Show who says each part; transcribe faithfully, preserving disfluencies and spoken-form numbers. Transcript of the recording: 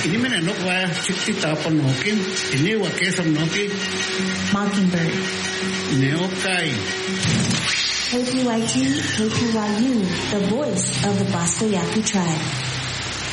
Speaker 1: Inimene nokwa chikti tapan nokin. Iniwa kesam noki.
Speaker 2: Mockingbird.
Speaker 1: Neokai.
Speaker 2: K P Y T, K P Y U, the voice of the Bosco Yaku tribe.